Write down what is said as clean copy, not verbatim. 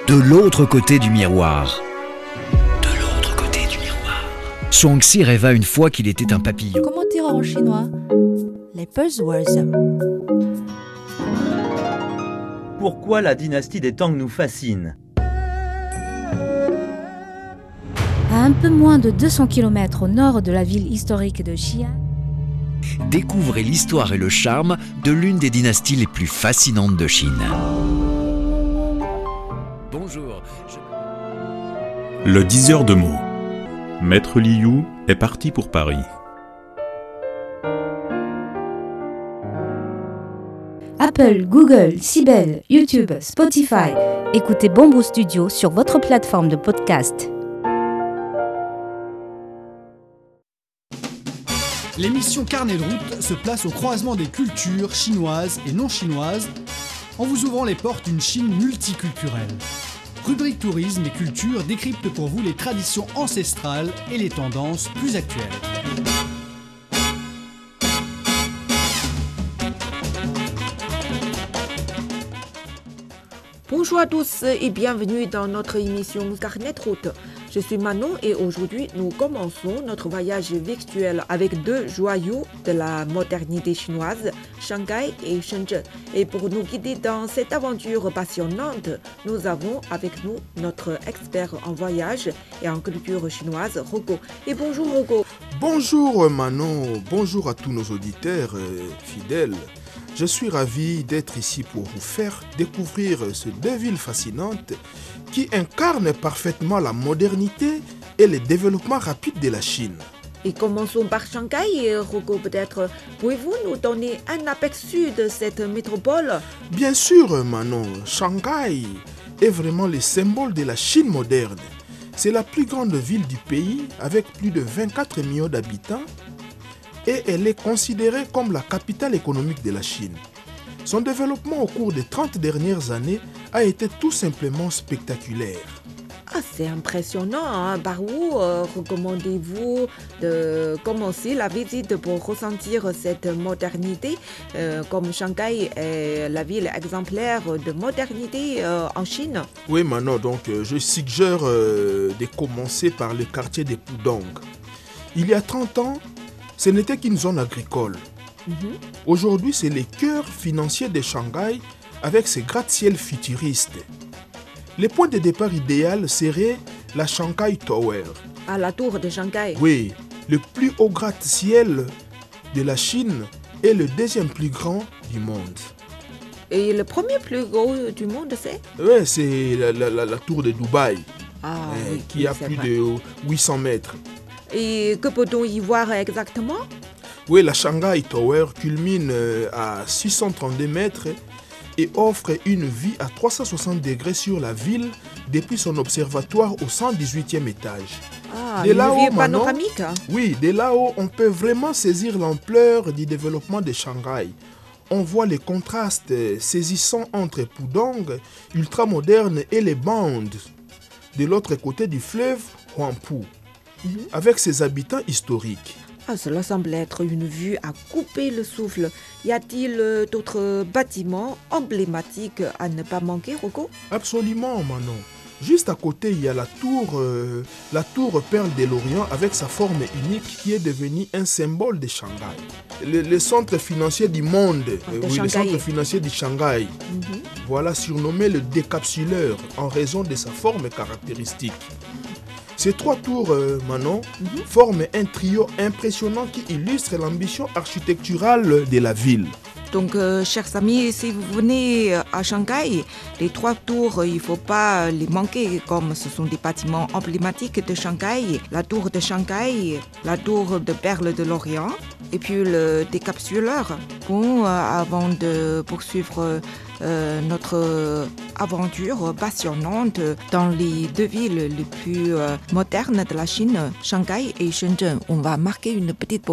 De l'autre côté du miroir. De l'autre côté du miroir. Chuangzi rêva une fois qu'il était un papillon. Comment dire en chinois? Les buzzwords. Pourquoi la dynastie des Tang nous fascine? À un peu moins de 200 km au nord de la ville historique de Xi'an, Découvrez l'histoire et le charme de l'une des dynasties les plus fascinantes de Chine. Bonjour. Le diseur de mots. Maître Liu est parti pour Paris. Apple, Google, Sibel, YouTube, Spotify. Écoutez Bamboo Studio sur votre plateforme de podcast. L'émission Carnet de route se place au croisement des cultures chinoises et non chinoises en vous ouvrant les portes d'une Chine multiculturelle. Rubrique tourisme et culture décrypte pour vous les traditions ancestrales et les tendances plus actuelles. Bonjour à tous et bienvenue dans notre émission Carnet de route. Je suis Manon et aujourd'hui nous commençons notre voyage virtuel avec deux joyaux de la modernité chinoise, Shanghai et Shenzhen. Et pour nous guider dans cette aventure passionnante, nous avons avec nous notre expert en voyage et en culture chinoise, Rocco. Et bonjour Rocco. Bonjour Manon, bonjour à tous nos auditeurs fidèles. Je suis ravi d'être ici pour vous faire découvrir ces deux villes fascinantes qui incarnent parfaitement la modernité et le développement rapide de la Chine. Et commençons par Shanghai, Rocco, peut-être. Pouvez-vous nous donner un aperçu de cette métropole? Bien sûr Manon, Shanghai est vraiment le symbole de la Chine moderne. C'est la plus grande ville du pays avec plus de 24 millions d'habitants. Et elle est considérée comme la capitale économique de la Chine. Son développement au cours des 30 dernières années a été tout simplement spectaculaire. Ah, c'est impressionnant, hein? Par où recommandez-vous de commencer la visite pour ressentir cette modernité comme Shanghai est la ville exemplaire de modernité en Chine? Oui Manon, donc je suggère de commencer par le quartier de Pudong. Il y a 30 ans, ce n'était qu'une zone agricole. Aujourd'hui, c'est le cœur financier de Shanghai avec ses gratte-ciel futuristes. Le point de départ idéal serait la Shanghai Tower. À la tour de Shanghai. Oui, le plus haut gratte-ciel de la Chine et le deuxième plus grand du monde. Et le premier plus gros du monde, c'est? Oui, c'est la tour de Dubaï, qui a plus de 800 mètres. Et que peut-on y voir exactement? Oui, la Shanghai Tower culmine à 632 mètres et offre une vue à 360 degrés sur la ville depuis son observatoire au 118e étage. Ah, une vue panoramique? Oui, de là-haut, on peut vraiment saisir l'ampleur du développement de Shanghai. On voit les contrastes saisissants entre Pudong, ultramoderne, et les bandes de l'autre côté du fleuve Huangpu, avec ses habitants historiques. Ah, cela semble être une vue à couper le souffle. Y a-t-il d'autres bâtiments emblématiques à ne pas manquer, Rocco? Absolument, Manon. Juste à côté, il y a la tour Perle de l'Orient avec sa forme unique qui est devenue un symbole de Shanghai. Le centre financier du monde, le centre financier de Shanghai. Voilà, surnommé le décapsuleur en raison de sa forme caractéristique. Ces trois tours, Manon, forment un trio impressionnant qui illustre l'ambition architecturale de la ville. Donc, chers amis, si vous venez à Shanghai, les trois tours, il ne faut pas les manquer, comme ce sont des bâtiments emblématiques de Shanghai. La tour de Shanghai, la tour de Perle de l'Orient, et puis le décapsuleur. Bon, avant de poursuivre notre aventure passionnante dans les deux villes les plus modernes de la Chine, Shanghai et Shenzhen, on va marquer une petite pause.